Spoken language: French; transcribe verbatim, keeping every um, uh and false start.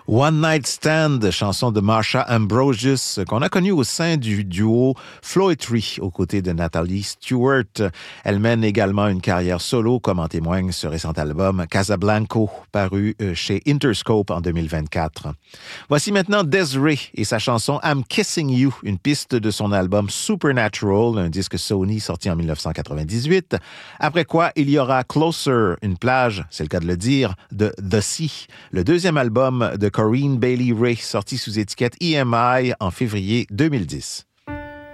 One Night Stand, chanson de Marsha Ambrosius, qu'on a connue au sein du duo Floetry, aux côtés de Natalie Stewart. Elle mène également une carrière solo, comme en témoigne ce récent album Casablanco, paru chez Interscope en deux mille vingt-quatre. Voici maintenant Des'ree et sa chanson I'm Kissing You, une piste de son album Supernatural, un disque Sony sorti en dix-neuf cent quatre-vingt-dix-huit. Après quoi, il y aura Closer, une plage, c'est le cas de le dire, de The Sea, le deuxième album de Corinne Bailey Rae, sorti sous étiquette E M I en février deux mille dix.